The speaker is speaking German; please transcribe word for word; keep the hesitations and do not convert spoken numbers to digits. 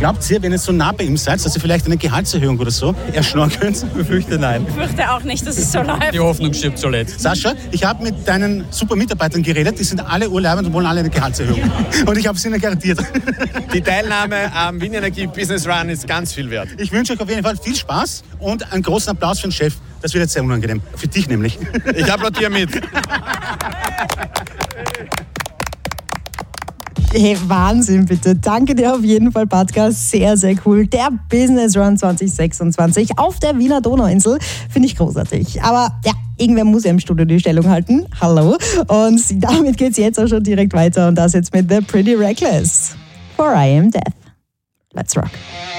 Glaubt ihr, wenn ihr so nah bei ihm seid, dass ihr vielleicht eine Gehaltserhöhung oder so erschnorren könnt? Ich befürchte nein. Ich fürchte auch nicht, dass es so läuft. Die Hoffnung stirbt zuletzt. Sascha, ich habe mit deinen super Mitarbeitern geredet, die sind alle urlaubend und wollen alle eine Gehaltserhöhung. Und ich habe es ihnen garantiert. Die Teilnahme am Wien Energie Business Run ist ganz viel wert. Ich wünsche euch auf jeden Fall viel Spaß und einen großen Applaus für den Chef. Das wird jetzt sehr unangenehm. Für dich nämlich. Ich applaudiere mit. Hey, Wahnsinn bitte. Danke dir auf jeden Fall, Batka. Sehr, sehr cool. Der Business Run zwanzig sechsundzwanzig auf der Wiener Donauinsel. Finde ich großartig. Aber ja, irgendwer muss ja im Studio die Stellung halten. Hallo. Und damit geht's jetzt auch schon direkt weiter. Und das jetzt mit The Pretty Reckless. For I Am Death. Let's rock.